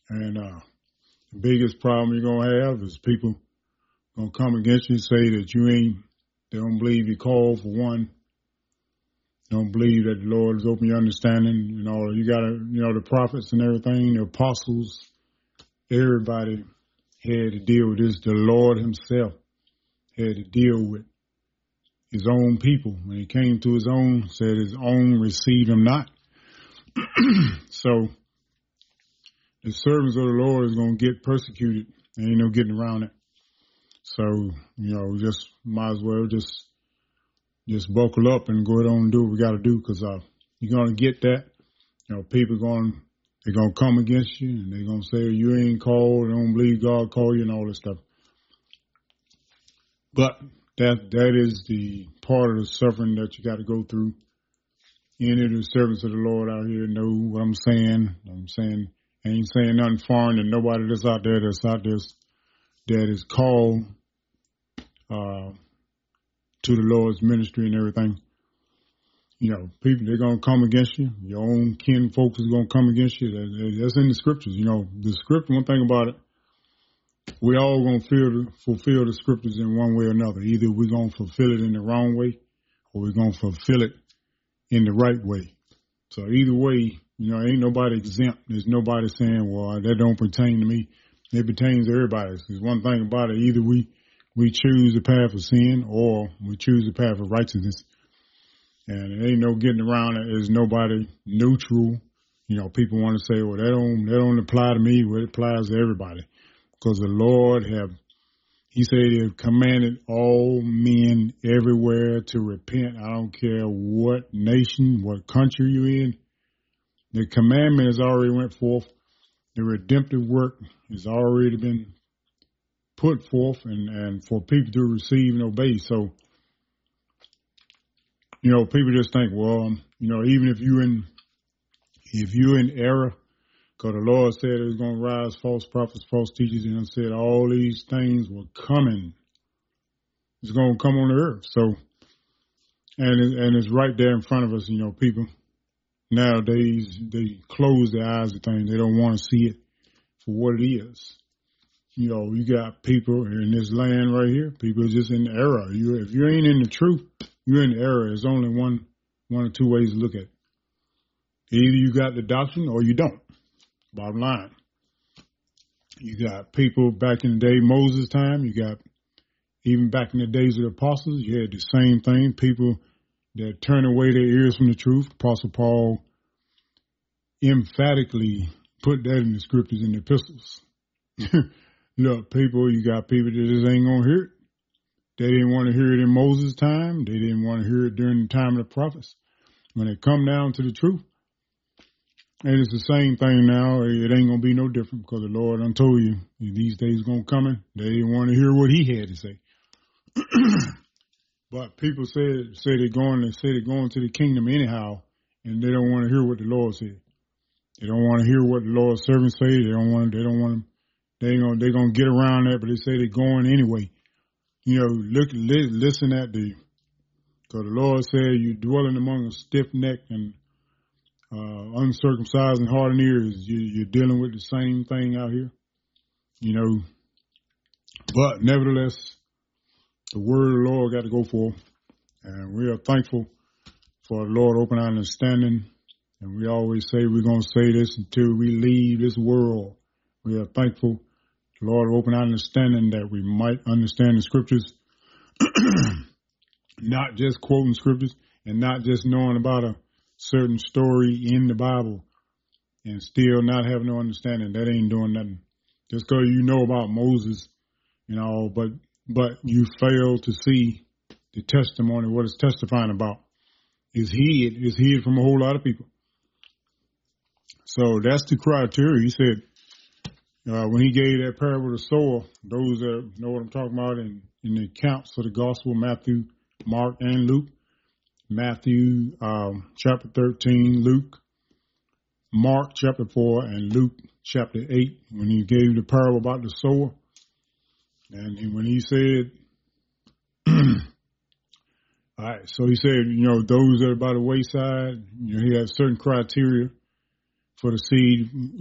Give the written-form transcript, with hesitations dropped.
And the biggest problem you're going to have is people going to come against you and say that they don't believe you called for one. Don't believe that the Lord has opened your understanding. You got to, the prophets and everything, the apostles, everybody had to deal with this. The Lord himself had to deal with his own people. When he came to his own, said his own received him not. So the servants of the Lord is going to get persecuted. There ain't no getting around it. So, just might as well just buckle up and go on and do what we got to do, because you're going to get that. People they're going to come against you, and they're going to say, you ain't called, they don't believe God called you, and all this stuff. But that is the part of the suffering that you got to go through. Any of the servants of the Lord out here know what I'm saying. I ain't saying nothing foreign to nobody that's out there that is called to the Lord's ministry and everything. People, they're going to come against you. Your own kin folks is going to come against you. That's in the scriptures. The scripture, one thing about it, we all going to fulfill the scriptures in one way or another. Either we're going to fulfill it in the wrong way, or we're going to fulfill it in the right way. So either way, ain't nobody exempt. There's nobody saying, well, that don't pertain to me. It pertains to everybody. There's one thing about it. Either we choose the path of sin, or we choose the path of righteousness. And it ain't no getting around it. There's nobody neutral. People want to say, well, that don't apply to me. Well, it applies to everybody. Because the Lord he said he have commanded all men everywhere to repent. I don't care what nation, what country you're in. The commandment has already went forth. The redemptive work has already been put forth, and for people to receive and obey. So, people just think, well, even if you're in error, because the Lord said it was going to rise false prophets, false teachers, and said all these things were coming. It's going to come on the earth. So, and it's right there in front of us. People nowadays, they close their eyes to things. They don't want to see it for what it is. You got people in this land right here. People are just in error. If you ain't in the truth, you're in error. There's only one or two ways to look at it. Either you got the doctrine or you don't. Bottom line. You got people back in the day, Moses' time. You got even back in the days of the apostles. You had the same thing. People that turn away their ears from the truth. Apostle Paul emphatically put that in the scriptures in the epistles. Look, you got people that just ain't going to hear it. They didn't want to hear it in Moses' time. They didn't want to hear it during the time of the prophets. When it come down to the truth, and it's the same thing now, it ain't going to be no different, because the Lord done told you these days going to come in. They didn't want to hear what he had to say. But people say they're going to the kingdom anyhow, and they don't want to hear what the Lord said. They don't want to hear what the Lord's servants say. They're going to get around that, but they say they're going anyway. Listen at because the Lord said, you dwelling among a stiff-necked and uncircumcised and hard in ears. You're dealing with the same thing out here. But nevertheless, the word of the Lord got to go forth. And we are thankful for the Lord open our understanding. And we always say we're going to say this until we leave this world. We are thankful the Lord open our understanding that we might understand the scriptures, not just quoting scriptures and not just knowing about a certain story in the Bible and still not having no understanding. That ain't doing nothing. Just because you know about Moses, but you fail to see the testimony, what it's testifying about. Is hid from a whole lot of people. So that's the criteria. He said, when he gave that parable of the sower, those that know what I'm talking about in the accounts of the gospel, Matthew, Mark, and Luke. Matthew chapter 13, Luke, Mark chapter 4, and Luke chapter 8, when he gave the parable about the sower. And when he said, all right, so he said, those that are by the wayside, he has certain criteria for the seed,